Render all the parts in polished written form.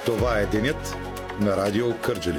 Това е денят на Радио Кърджали.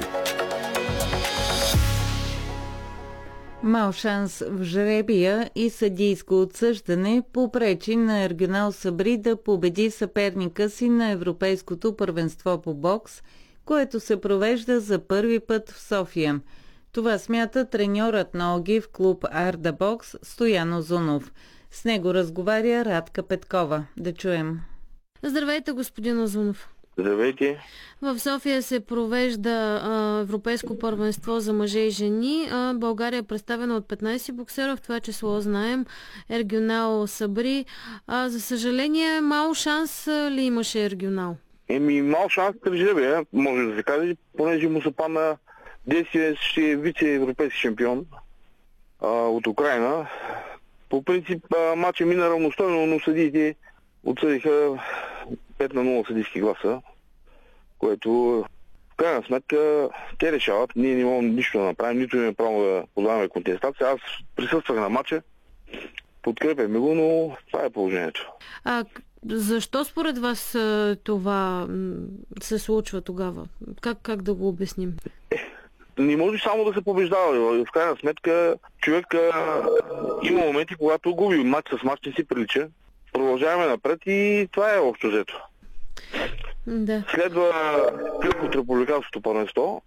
Мал шанс в жребия и съдийско отсъждане попречи на Ергюнал Сабри да победи съперника си на Европейското първенство по бокс, което се провежда за първи път в София. Това смята треньорът на ОГИ в клуб Арда Бокс Стоян Озунов. С него разговаря Радка Петкова. Да чуем. Здравейте, господин Озунов. Здравейте. В София се провежда Европейско първенство за мъже и жени. България е представена от 15 боксера, в това число знаем Ергюнал Сабри. За съжаление, мал шанс ли имаше Ергюнал? Мал шанс при жребия, може да се каже, понеже му се падна действие, ще е вице-европейски шампион от Украина. По принцип матчът мина равностойно, но съдиите отсъдиха 5-0 съдийски гласа, което в крайна сметка те решават. Ние не можем нищо да направим, нито имаме право да подаваме контестация. Аз присъствах на матча, подкрепяме го, но това е положението. Защо според вас това се случва тогава? Как да го обясним? Не може само да се побеждава. В крайна сметка човек има моменти, когато губи матч с матч, не си прилича. Продължаваме напред и това е общо взето. Да. Следва кръг от републиканското първенство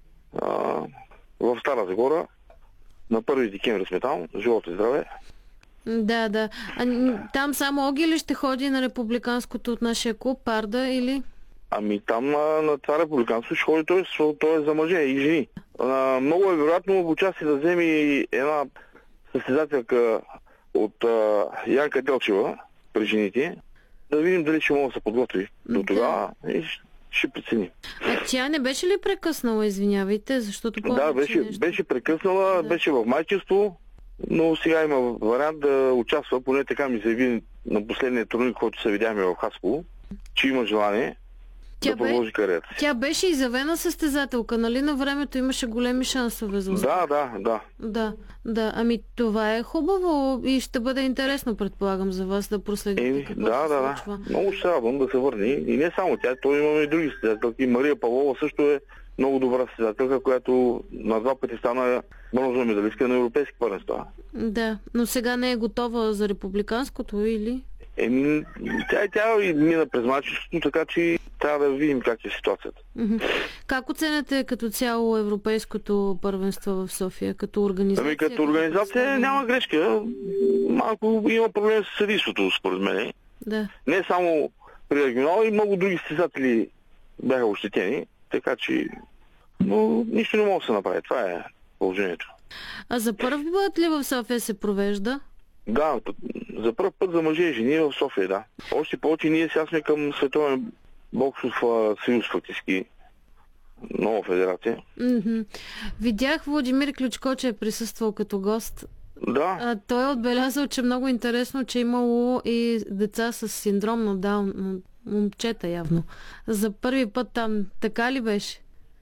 в Стара Загора. На 1 декември сме там. Живот и здраве. Да. Там само ОГИ ли ще ходи на републиканското от нашия клуб Арда или? Там на това републиканско ще ходи той е за мъже и жени. Много е вероятно участие да вземе една състезателка от Янка Делчева при жените. Да видим дали ще мога да се подготви до тогава и ще прецени. Тя не беше ли прекъснала, извинявайте, защото беше прекъснала, беше в майчество, но сега има вариант да участва, поне така ми заяви на последния турнир, който се видяхме в Хасково, че има желание да продължи кариерата. Тя беше изявена състезателка, нали? На времето имаше големи шансове за успех. Да. Това е хубаво и ще бъде интересно, предполагам, за вас да проследите какво се случва. Много ще радвам да се върне. И не само тя, то имаме и други състезателки. Мария Павлова също е много добра състезателка, която на 2 пъти стана бронзова медалистка на европейски първенства. Да, но сега не е готова за републиканското или? Тя мина през майчеството, така че трябва да видим как е ситуацията. Как оценяте като цяло европейското първенство в София, като организация? Като организация няма грешка. Малко има проблем с съдийството, според мен. Да. Не само при регионал, и много други състезатели бяха ощетени, така че нищо не може да се направи. Това е положението. А за първи път ли в София се провежда? Да, за първ път за мъже и жени в София, да. Още повече ние сега сме към Световен боксов съюз, фактически. Нова федерация. Видях Владимир Ключко, че е присъствал като гост. Да. Той е отбелязал, че много интересно, че имало и деца с синдром на Даун, момчета явно. За първи път там, така ли беше?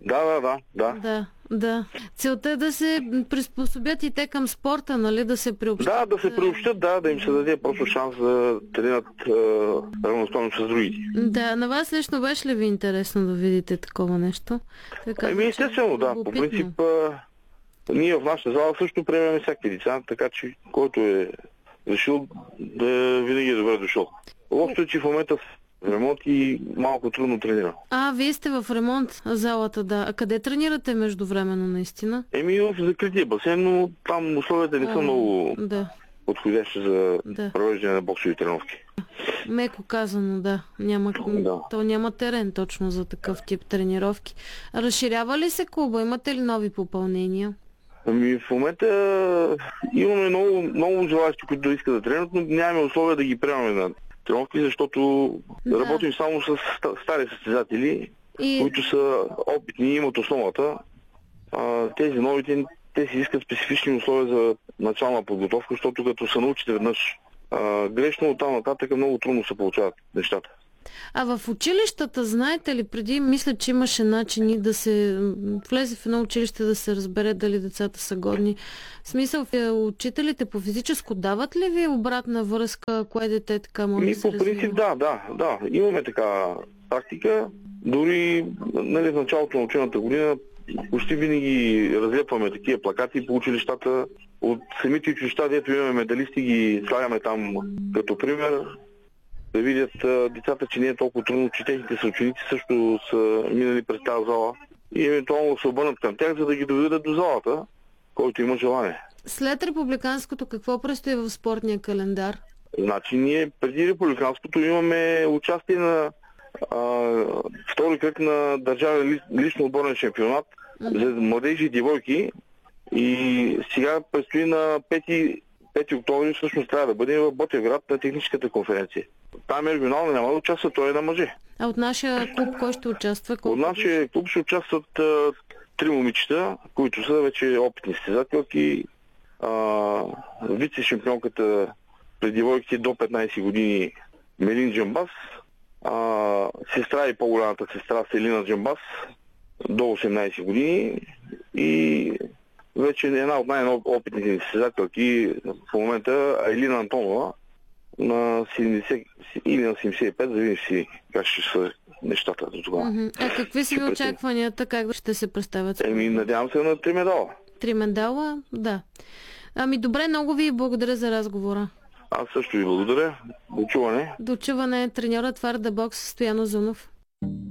Да. Целта е да се приспособят и те към спорта, нали? Да се приобщат. Да се приобщат, да им се даде просто шанс да тренират равностойно с другите. Да, на вас лично беше ли ви интересно да видите такова нещо? Естествено, да. По принцип, ние в нашата зала също приемаме всякакви деца, така че който е решил да винаги е добре дошъл. Лошото е, че в момента ремонт и малко трудно тренирам. Вие сте в ремонт залата, да. А къде тренирате междувременно наистина? В закрития басейн, но там условията не са много подходящи за провеждане на боксови тренировки. Меко казано, да. То няма терен точно за такъв тип тренировки. Разширява ли се клуба? Имате ли нови попълнения? В момента имаме много желаящи, които да искат да тренират, но нямаме условия да ги приемаме на тренировки, защото работим само с стари състезатели, които са опитни и имат основата. Тези новите, те си искат специфични условия за начална подготовка, защото като се научите веднъж грешно, оттам нататък много трудно се получават нещата. А в училищата, знаете ли, преди мисля, че имаше начини да се влезе в едно училище да се разбере дали децата са годни. В смисъл, учителите по физическо дават ли ви обратна връзка, кое дете така може да се развива? По принцип, да. Имаме така практика. Дори в началото на учебната година почти винаги разлепваме такива плакати по училищата. От самите училища, дето имаме медалисти, ги слагаме там като пример. Да видят децата, че не е толкова трудно, че техните съученици също са минали през тази зала и евентуално се обърнат към тях, за да ги доведат до залата, който има желание. След републиканското какво предстои в спортния календар? Значи ние преди републиканското имаме участие на втори кръг на държавен лично отборен шампионат за младежи и девойки и сега предстои на 5 октомври, всъщност трябва да бъдем в Ботевград на техническата конференция. Там е регионално, няма да участва, той е на мъже. А от нашия клуб кой ще участва? От нашия клуб ще участват 3 момичета, които са вече опитни състезателки. Вице-шампионката при девойките до 15 години Мелин Джамбас, сестра и по-голямата сестра Селина Джамбас до 18 години и вече една от най-опитните състезателки в момента Айлина Антонова на 70 или на 75, да видим си как ще са нещата до тогава. А какви са ви очакванията? Как ще се представят? Надявам се на 3 медала. 3 медала? Да. Добре, много ви благодаря за разговора. Аз също ви благодаря. До чуване. До чуване. Треньорът Твърда бокс Стоян Узунов.